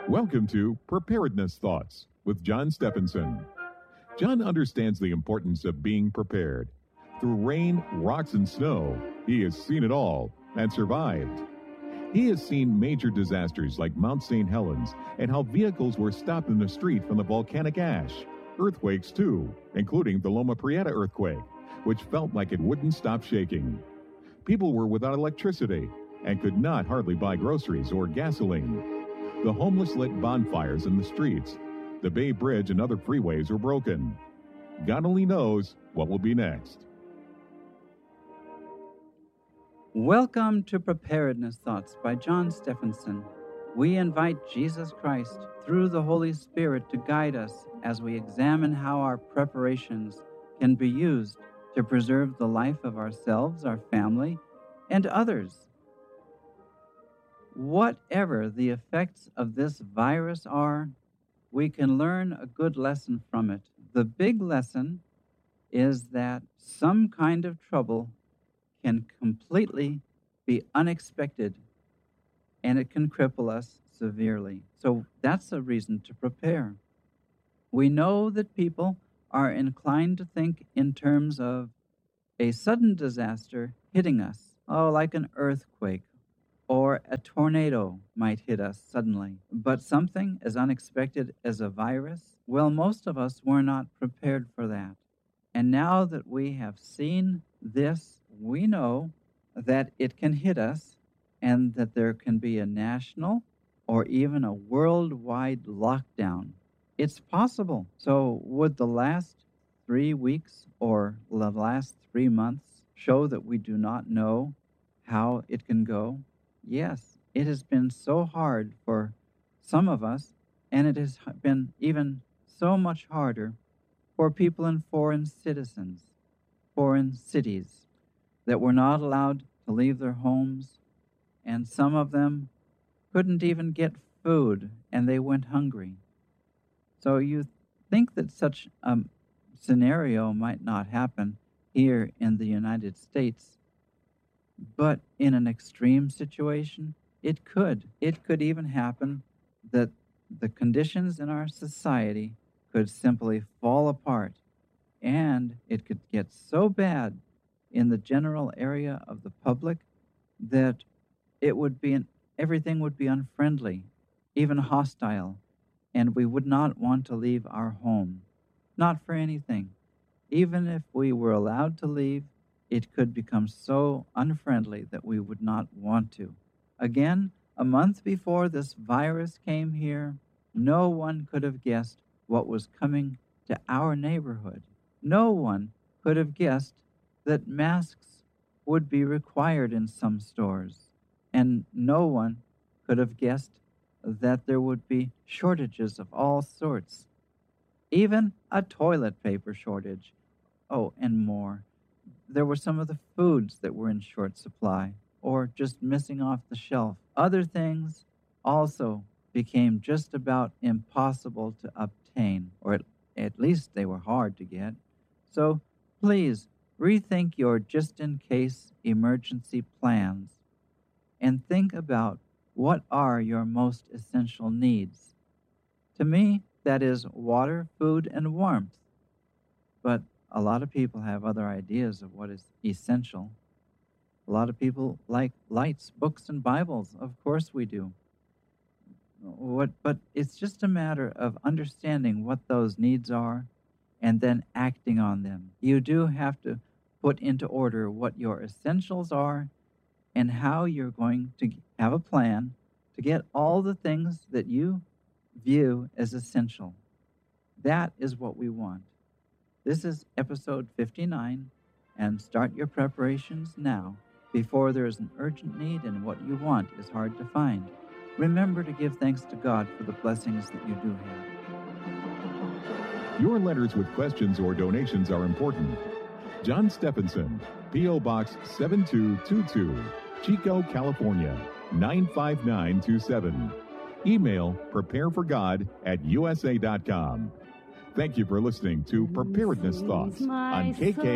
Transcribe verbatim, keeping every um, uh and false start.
Welcome to Preparedness Thoughts with John Stephenson. John understands the importance of being prepared. Through rain, rocks, and snow, he has seen it all and survived. He has seen major disasters like Mount Saint Helens and how vehicles were stopped in the street from the volcanic ash. Earthquakes, too, including the Loma Prieta earthquake, which felt like it wouldn't stop shaking. People were without electricity and could not hardly buy groceries or gasoline. The homeless lit bonfires in the streets. The Bay Bridge and other freeways were broken. God only knows what will be next. Welcome to Preparedness Thoughts by John Stephenson. We invite Jesus Christ through the Holy Spirit to guide us as we examine how our preparations can be used to preserve the life of ourselves, our family, and others. Whatever the effects of this virus are, we can learn a good lesson from it. The big lesson is that some kind of trouble can completely be unexpected, and it can cripple us severely. So that's a reason to prepare. We know that people are inclined to think in terms of a sudden disaster hitting us, oh, like an earthquake, or a tornado might hit us suddenly. But something as unexpected as a virus, well, most of us were not prepared for that. And now that we have seen this, we know that it can hit us and that there can be a national or even a worldwide lockdown. It's possible. So would the last three weeks or the last three months show that we do not know how it can go? Yes, it has been so hard for some of us, and it has been even so much harder for people in foreign citizens, foreign cities, that were not allowed to leave their homes, and some of them couldn't even get food, and they went hungry. So you think that such a scenario might not happen here in the United States, but in an extreme situation, it could. It could even happen that the conditions in our society could simply fall apart, and it could get so bad in the general area of the public that it would be an, everything would be unfriendly, even hostile, and we would not want to leave our home, not for anything. Even if we were allowed to leave, it could become so unfriendly that we would not want to. Again, a month before this virus came here, no one could have guessed what was coming to our neighborhood. No one could have guessed that masks would be required in some stores, and no one could have guessed that there would be shortages of all sorts, even a toilet paper shortage, oh, and more. There were some of the foods that were in short supply or just missing off the shelf. Other things also became just about impossible to obtain, or at, at least they were hard to get. So please rethink your just-in-case emergency plans and think about what are your most essential needs. To me, that is water, food, and warmth. But a lot of people have other ideas of what is essential. A lot of people like lights, books, and Bibles. Of course we do. What, but it's just a matter of understanding what those needs are and then acting on them. You do have to put into order what your essentials are and how you're going to have a plan to get all the things that you view as essential. That is what we want. This is episode fifty-nine, and start your preparations now before there is an urgent need and what you want is hard to find. Remember to give thanks to God for the blessings that you do have. Your letters with questions or donations are important. John Stephenson, P O. Box seven two two two, Chico, California, nine five nine two seven. Email prepareforgod at u s a dot com. Thank you for listening to Preparedness Thoughts on K K.